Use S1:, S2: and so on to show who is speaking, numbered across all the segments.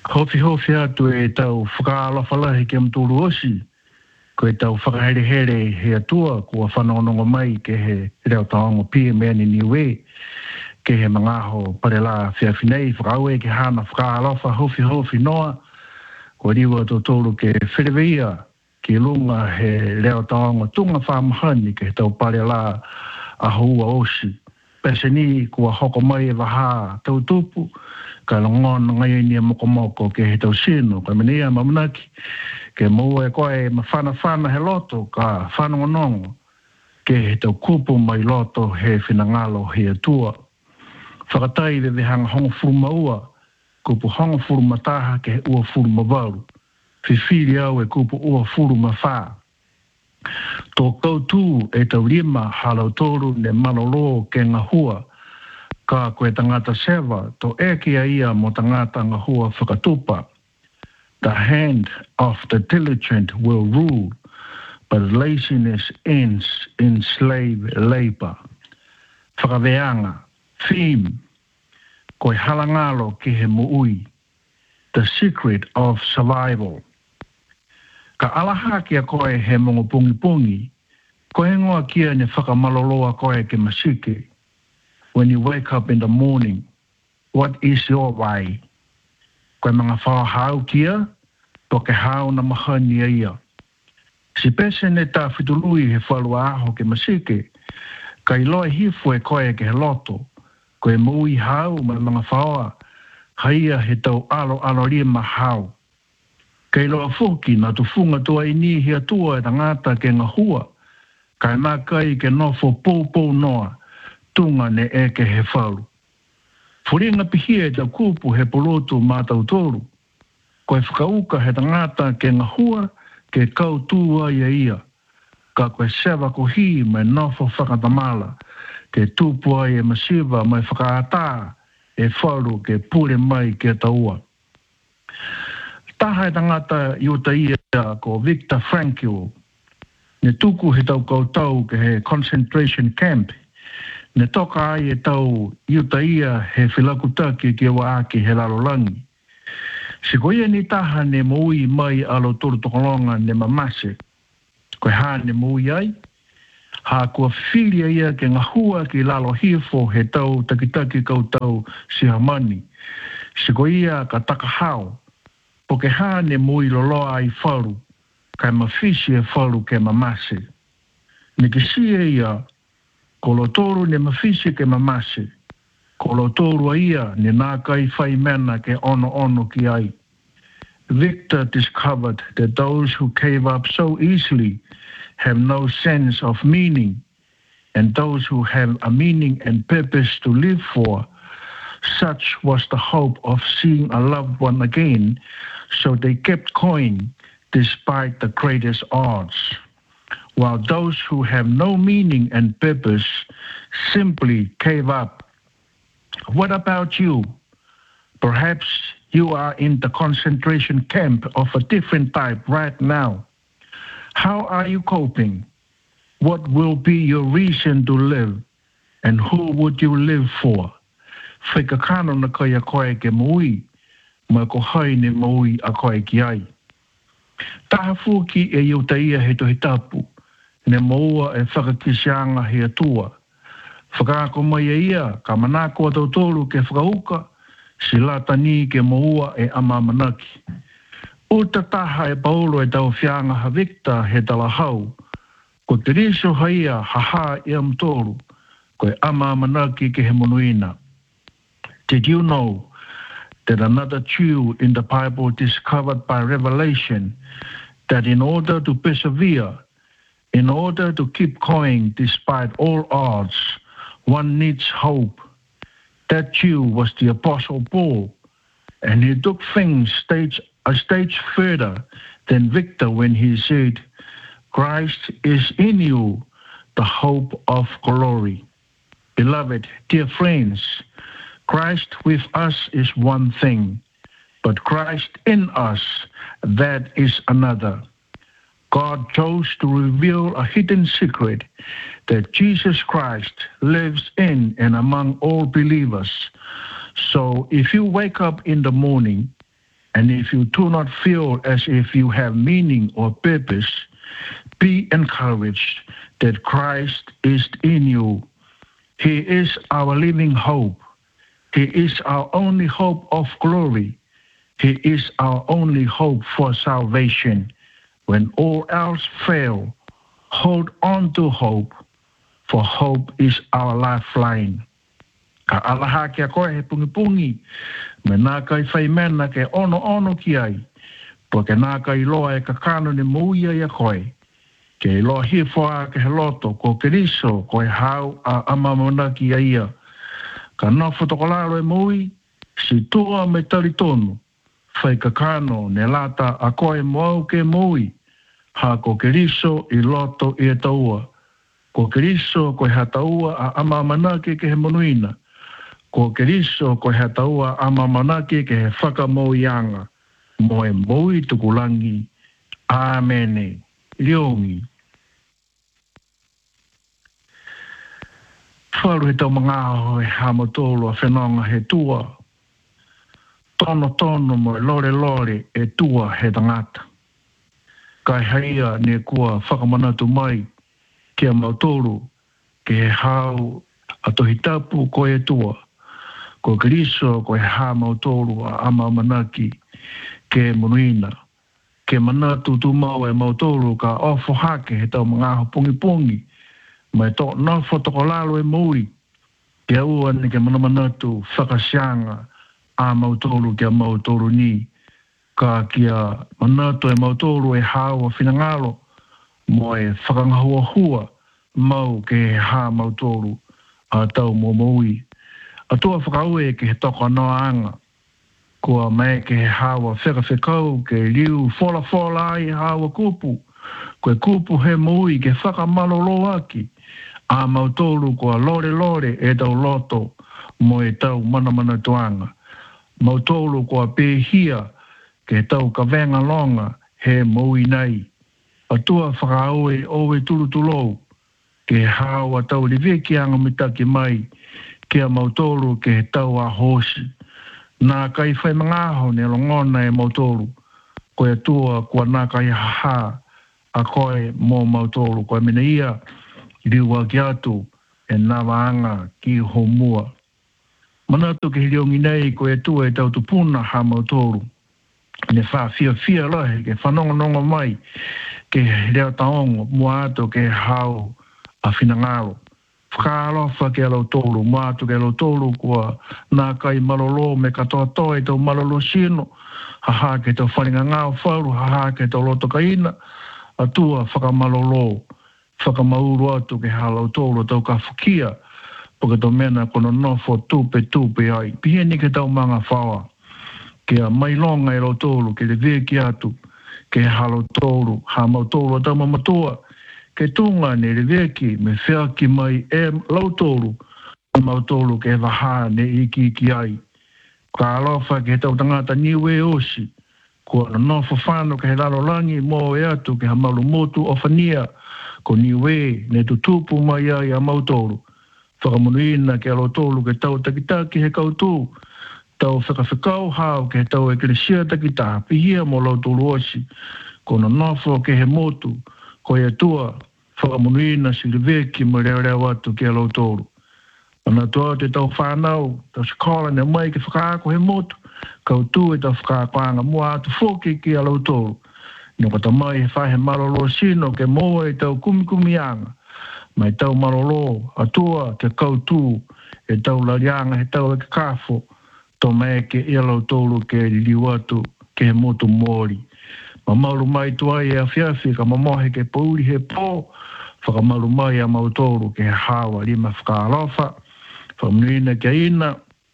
S1: Hofi atu e tau whakaalofa ke mtulu osi, ko e tau whakahere he atua kua whanonongo mai ke he reo taongo pia mea ni niwe, ke he mangaho parela whiawhinei whakaue ke hana whakaalofa hofi noa, ko riwa tōtoro ke whirewia ke lunga he reo taongo tunga whamahani ke he tau parela a hua osi. Peseni kua hoko mai e waha tau tupu, ka longon ngai ni moko ke he tau sino, ka menia mamanaki, ke mua e koe ma whana he loto, ka whanongonongo, ke he tau kupu mai loto he whinangalo he atua. Whakatai we hanga hongo furuma ua, kupu hongo furuma taha ke he ua furuma waru. Whiwhiri au e kupu ua furuma wha. Tō koutu e tau rima halau toru ne malolo ke ngahua, ka koe tangata sewa, tō eke ia mo tangata ngahua whakatupa. The hand of the diligent will rule, but laziness ends in slave labor. Whakaweanga, theme, koe halangalo ki he muui, the secret of survival. Ka alaha kia koe he mongo pungi, koe ngoa kia ne whakamaloloa koe ke masike. When you wake up in the morning, what is your why? Koe mga whahau kia, to ke hau na mahani ia. Si pese ne ta whitului he whalua aho ke masike, ka iloa hifu e koe ke he loto, koe mui hau ma mga whaoa, haia he tau alo rima hau. Kei loa fuki na tu funga tua ini hi atua e tangata ke ngahua, kai makai ke nofo pou noa, tunga ne eke he whalu. Furinga pihia e tau kupu he polotu mātau toru, koe whakauka he tangata ke ngahua ke kautua ia, ka koe sewa ko hi mai nofo whakatamala, ke tupua e masiva mai whakaata e whalu ke pure mai ke taua. Taha e tangata iuta ia ko Viktor Frankl, ne tuku he tau kautau ke he concentration camp, ne toka ai e tau iuta ia he whilakutaki ke wa ake he lalolangi. Si koe ni taha ne moui mai alo toro tokolonga ne mamase, koe haa ne moui ai, haa kua whiria ia ke ngahua ki lalo hifo he tau takitaki kautau si hamani. Si koe ia ka takahau, po ke haa ne mui loloa ai wharu, kai mawhisi e wharu ke mamase. Ne ke sia ia, ko lo toru ne mawhisi ke mamase, ko lo toru ia ne nā kai whai mena ke ono ki ai. Victor discovered that those who gave up so easily have no sense of meaning, and those who have a meaning and purpose to live for, such was the hope of seeing a loved one again, so they kept going despite the greatest odds, while those who have no meaning and purpose simply gave up. What about you? Perhaps you are in the concentration camp of a different type right now. How are you coping? What will be your reason to live? And who would you live for? Whekakano na kaya koe ke mui, ma ko hai ne mui a koe ki ai. Taha fuki e iuta ia he tohi tapu, ne moua e whakakisianga he atua. Whakaako mai ia, ka manako atau tolu ke whakauka, si latani ke moua e ama manaki. Uta taha e paulo e tau whianga ha Victor he talahau, ko te riso haia haha i am tolu, ko e ama manaki ke he monuina. Did you know that another Jew in the Bible discovered by revelation that in order to persevere, in order to keep going despite all odds, one needs hope? That Jew was the Apostle Paul, and he took things a stage further than Victor when he said, Christ is in you, the hope of glory. Beloved, dear friends, Christ with us is one thing, but Christ in us, that is another. God chose to reveal a hidden secret that Jesus Christ lives in and among all believers. So if you wake up in the morning And if you do not feel as if you have meaning or purpose, be encouraged that Christ is in you. He is our living hope. He is our only hope of glory. He is our only hope for salvation. When all else fail, hold on to hope, for hope is our lifeline. Ka alaha kia koe he pungi, me nā kai whai mena ke ono ki ai, po ke nā kai loa e ka kano ni muia ia koe, ke loa hifoa ke he loto, ko Keriso, ko e hau a amamona ki a ia. Ka nofo tokolaro e mui, si tua me tari tonu, whai ka kano ne lata a koe moau ke mui, ha ko Keriso i loto i e taua. Ko Keriso ko he taua a amamanake ke he monuina. Ko Keriso ko he taua a amamanake ke he whakamoianga. Mo e moi tukulangi. Amene. Riongi. Wharu he tau mga aho e hamotolo a whenonga he tua. Tono mo e lore e tua he tangata. Kai haia ne kua whakamanatu mai kia mautoro ke he hau a tohi tapu ko e tua. Ko Keriso ko he ha mautoro a amamanaki ke monuina. Ke manatu tu mau e mautoro ka ofo hake he tau mga aho pungi. Mai tō nofo tokolalo e mui. Ke ua ni ke manamanatu whakasianga a mautoro ke mautoro ni. Ka kia manatu e mautoro e hawa whinangalo mo e whakangahua mau ke ha mautoro a tau mo maui. A tua whakaue ke he toko noanga kua mai ke he hawa whekawhekau ke liu fola ai hawa kupu. Koe kupu he maui ke whakamalolo aki a mautoro kua lore e tau loto mo e tau mana tuanga. Mautoro kua pēhia ke tau ka venga longa he maui nei. A tua whakaue owe turutulou ke hawa tau liweki anga mitaki mai ke a mautoro ke tau a hosi. Nā kai whai mangaho ne longona e mautoro koe tua kua nā kai haha a koe mō mautoro koe mena ia riua ki atu e nā waanga ki homua. Manatu ke hiriongi nei koe tua e tau tupuna ha mautoro. Ne wha fia lohe ke whanonga mai ke reo taongo mua ato ke hau a whinangaro. Whakaalofa ke alo tolu, mua ato ke alo tolu kua nā kai malolo me katoa toi tau malolo sino, haha ke tau wharinga ngāo whauru, haha ke tau loto kaina, atua whakamalolo, whakamauru atu ke halo tolu tau ka whukia, poke tau mena kono nofo tupe ai, piheni ke tau manga whawa. Ke a mailonga e lo tolu, ke le veki atu, ke halo tolu, ha mau tolu a tau mamatua, ke tunga ne le veki me whea ki mai e lau tolu, a mau tolu ke waha ne iki ai. Ka alofa ke tau tangata niwe osi, kua nofo whano ke he lalo langi mo e atu ke ha malu motu o whania, ko niwe ne tutupu mai ai a mau tolu. Whakamunuina ke alo tolu ke tau takitaki he kautu, tau whakawhikau hao ke tau e keresia takita pihia mo lau tolu osi, kono nofo ke he motu, ko e tua whakamunuina si le veki mo reo atu ke lau tolu. Ana tua te tau whanau, tau sikola ne mai ke whakaako he motu, kau tu e tau whakaakoanga mua atu whoki ke lau tolu. Noko ta mai he whahe marolo sino ke moa e tau kumianga, mai tau marolo atua te kau tu e tau larianga he tau e ke kafo, tō mai ke ia lau tolu ke liwatu ke he motu mori. Ma mauru mai tuai e a whiawhi ka mamohe ke pauri he pō, whakamauru mai a mautoro ke he hawa lima whakaalofa, whakamunuina ke ina,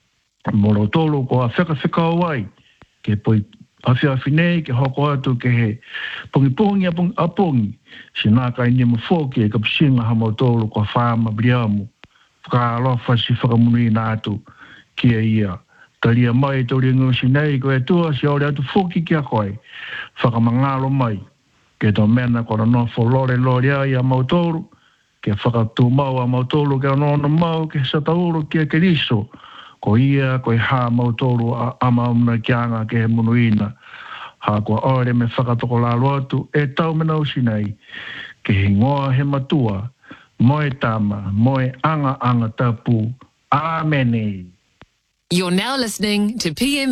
S1: moro tolu ko a whekawhikau ai, ke poi a whiawhi nei ke hoko atu ke he pongi a pongi, si nā kai ni mawhoki e ka pisinga ha mautoro ko a whāma briamu, whakaalofa si whakamunuina atu kia ia. Talia mai tau ringu si nei ko e tua si aure atu whoki kia koe. Whakamangalo mai. Ke tau mena kora nofo lore ai a mautoro. Ke whakatu mau a mautoro ke anono mau ke satauro kia Keriso. ko ia, ko ha mautoro a maumna kianga ke he munuina. Ha kua ore me whakatoko lalo atu e tau mena usinai ke he ngoa he matua, moe tama, moe anga tapu. Amen.
S2: You're now listening to PM